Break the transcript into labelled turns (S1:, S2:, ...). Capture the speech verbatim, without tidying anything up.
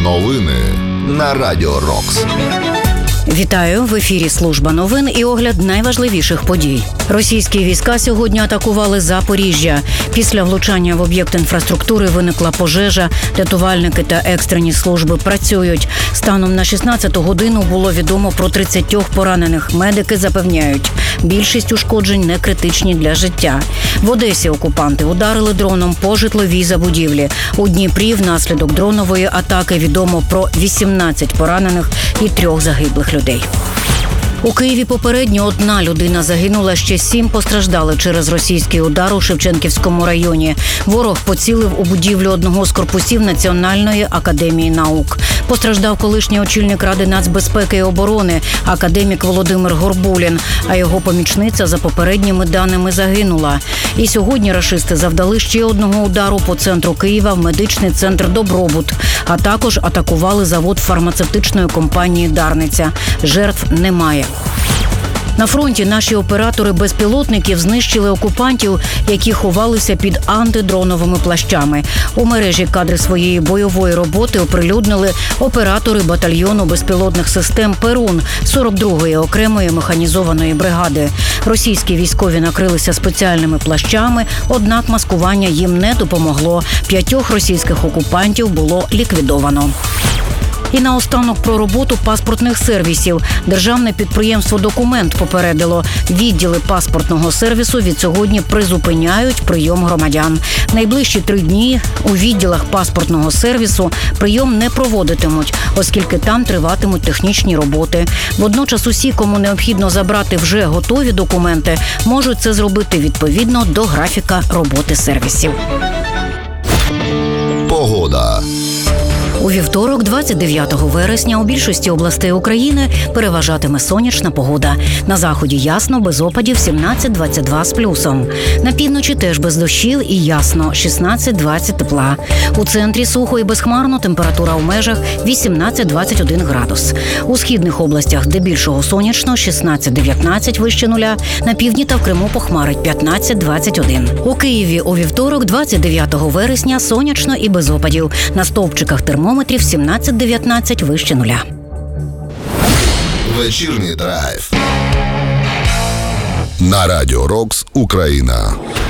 S1: Новини на Радіо Рокс.
S2: Вітаю! В ефірі служба новин і огляд найважливіших подій. Російські війська сьогодні атакували Запоріжжя. Після влучання в об'єкт інфраструктури виникла пожежа. Рятувальники та екстрені служби працюють. Станом на шістнадцяту годину було відомо про тридцять поранених. Медики запевняють, більшість ушкоджень не критичні для життя. В Одесі окупанти ударили дроном по житловій забудівлі. У Дніпрі внаслідок дронової атаки відомо про вісімнадцять поранених і трьох загиблих людей. У Києві попередньо одна людина загинула, ще сім постраждали через російський удар у Шевченківському районі. Ворог поцілив у будівлю одного з корпусів Національної академії наук. Постраждав колишній очільник Ради нацбезпеки і оборони, академік Володимир Горбулін, а його помічниця за попередніми даними загинула. І сьогодні рашисти завдали ще одного удару по центру Києва в медичний центр «Добробут», а також атакували завод фармацевтичної компанії «Дарниця». Жертв немає. На фронті наші оператори безпілотників знищили окупантів, які ховалися під антидроновими плащами. У мережі кадри своєї бойової роботи оприлюднили оператори батальйону безпілотних систем «Перун» сорок другої окремої механізованої бригади. Російські військові накрилися спеціальними плащами, однак маскування їм не допомогло. П'ятьох російських окупантів було ліквідовано. І наостанок про роботу паспортних сервісів. Державне підприємство «Документ» попередило, відділи паспортного сервісу від сьогодні призупиняють прийом громадян. Найближчі три дні у відділах паспортного сервісу прийом не проводитимуть, оскільки там триватимуть технічні роботи. Водночас усі, кому необхідно забрати вже готові документи, можуть це зробити відповідно до графіка роботи сервісів.
S1: Погода.
S2: У вівторок, двадцять дев'ятого вересня, у більшості областей України переважатиме сонячна погода. На заході ясно, без опадів сімнадцять двадцять два з плюсом. На півночі теж без дощів і ясно, шістнадцять двадцять тепла. У центрі сухо і безхмарно, температура у межах вісімнадцять двадцять один градус. У східних областях здебільшого сонячно, шістнадцять дев'ятнадцять вище нуля. На півдні та в Криму похмарить п'ятнадцять двадцять один. У Києві у вівторок, двадцять дев'ятого вересня, сонячно і без опадів. На стовпчиках термометрів сімнадцять дев'ятнадцять вище нуля.
S1: Вечірній драйв на Радіо Рокс Україна.